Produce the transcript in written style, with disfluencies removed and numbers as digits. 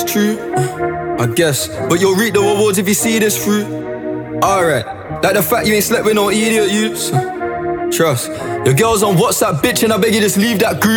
true. I guess, but you'll reap the rewards if you see this through. Alright, like the fact you ain't slept with no idiot youths. Trust, your girl's on WhatsApp bitch and I beg you just leave that group.